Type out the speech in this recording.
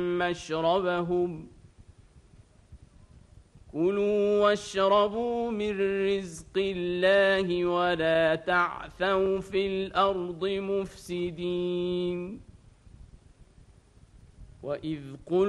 مشربهم كلوا واشربوا من رزق الله ولا تعثوا في الأرض مفسدين وإذ قلتم